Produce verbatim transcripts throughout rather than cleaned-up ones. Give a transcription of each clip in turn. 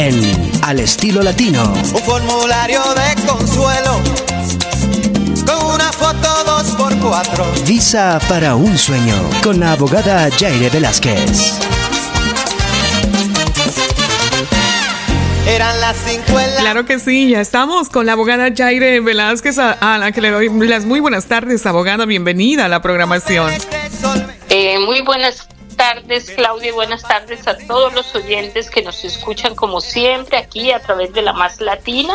En Al Estilo Latino. Un formulario de consuelo con una foto dos por cuatro. Visa para un sueño con la abogada Yaire Velázquez. Eran las cinco en la... Claro que sí, ya estamos con la abogada Yaire Velázquez, a, a la que le doy las muy buenas tardes, abogada, bienvenida a la programación. Eh, muy buenas tardes, Claudia, y buenas tardes a todos los oyentes que nos escuchan como siempre aquí a través de La Más Latina.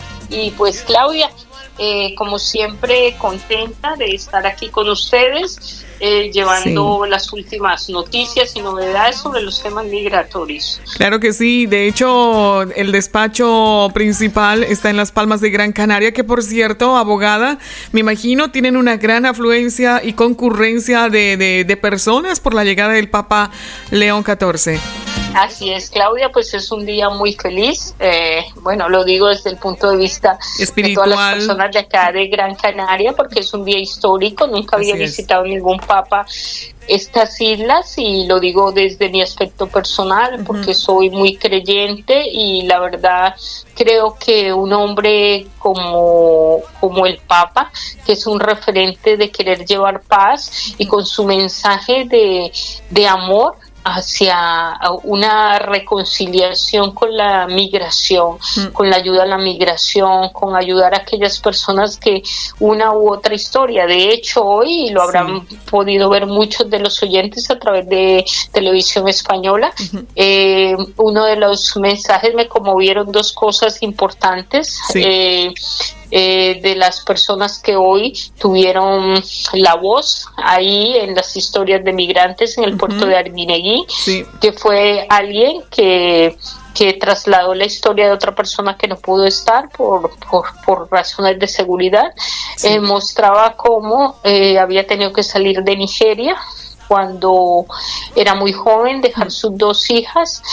Y pues, Claudia, eh, como siempre, contenta de estar aquí con ustedes, eh, llevando sí. las últimas noticias y novedades sobre los temas migratorios. Claro que sí, de hecho, el despacho principal está en Las Palmas de Gran Canaria, que por cierto, abogada, me imagino tienen una gran afluencia y concurrencia de, de, de personas por la llegada del Papa León catorce. Así es, Claudia, pues es un día muy feliz, eh, bueno, lo digo desde el punto de vista espiritual de todas las personas de acá de Gran Canaria, porque es un día histórico, nunca había Así visitado es. ningún papa estas islas, y lo digo desde mi aspecto personal, porque uh-huh. soy muy creyente y la verdad creo que un hombre como, como el Papa, que es un referente de querer llevar paz y con su mensaje de, de amor hacia una reconciliación con la migración, mm. con la ayuda a la migración, con ayudar a aquellas personas que una u otra historia. De hecho, hoy lo habrán sí. podido ver muchos de los oyentes a través de Televisión Española. Uh-huh. Eh, uno de los mensajes me conmovieron dos cosas importantes. Sí. Eh, Eh, de las personas que hoy tuvieron la voz ahí en las historias de migrantes en el uh-huh. puerto de Arguineguín, sí. que fue alguien que que trasladó la historia de otra persona que no pudo estar por, por, por razones de seguridad. Sí. Eh, mostraba cómo eh, había tenido que salir de Nigeria cuando era muy joven, dejar sus dos hijas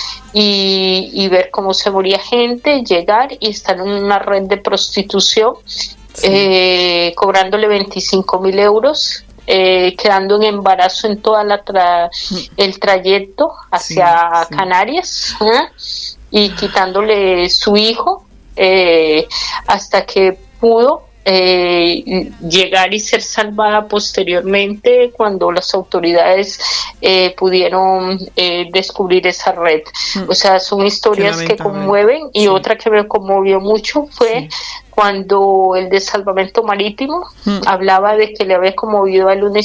y, y ver cómo se moría gente, llegar y estar en una red de prostitución, sí. eh, cobrándole veinticinco mil euros, eh, quedando en embarazo en toda la tra- el trayecto hacia sí, sí. Canarias, ¿eh? y quitándole su hijo eh, hasta que pudo Eh, llegar y ser salvada posteriormente cuando las autoridades eh, pudieron eh, descubrir esa red. Mm. O sea, son historias que conmueven. Y sí. otra que me conmovió mucho fue sí. cuando el de Salvamento Marítimo mm. hablaba de que le había conmovido a él una